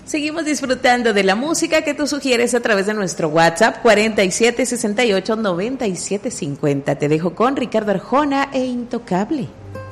Seguimos disfrutando de la música que tú sugieres a través de nuestro WhatsApp 4768-9750. Te dejo con Ricardo Arjona e Intocable.